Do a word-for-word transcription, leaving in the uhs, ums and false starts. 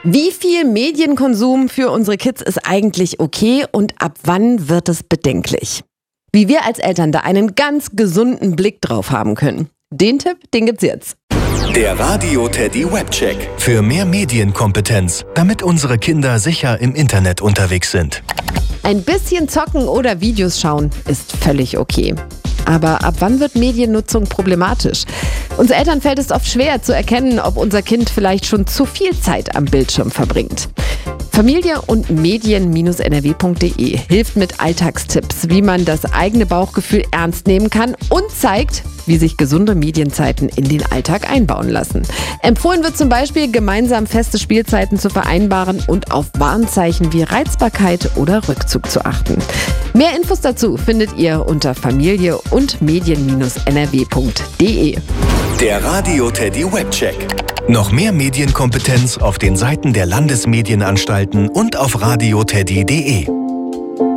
Wie viel Medienkonsum für unsere Kids ist eigentlich okay und ab wann wird es bedenklich? Wie wir als Eltern da einen ganz gesunden Blick drauf haben können. Den Tipp, den gibt's jetzt. Der Radio Teddy Webcheck. Für mehr Medienkompetenz, damit unsere Kinder sicher im Internet unterwegs sind. Ein bisschen zocken oder Videos schauen ist völlig okay. Aber ab wann wird Mediennutzung problematisch? Uns Eltern fällt es oft schwer zu erkennen, ob unser Kind vielleicht schon zu viel Zeit am Bildschirm verbringt. Familie und Medien N R W Punkt de hilft mit Alltagstipps, wie man das eigene Bauchgefühl ernst nehmen kann und zeigt, wie sich gesunde Medienzeiten in den Alltag einbauen lassen. Empfohlen wird zum Beispiel, gemeinsam feste Spielzeiten zu vereinbaren und auf Warnzeichen wie Reizbarkeit oder Rückzug zu achten. Mehr Infos dazu findet ihr unter Familie und Medien N R W Punkt de. Der Radio Teddy Webcheck. Noch mehr Medienkompetenz auf den Seiten der Landesmedienanstalten und auf radio teddy punkt de.